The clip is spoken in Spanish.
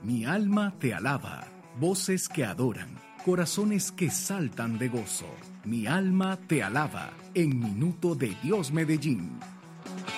Mi alma te alaba, voces que adoran, corazones que saltan de gozo. Mi alma te alaba, en Minuto de Dios Medellín.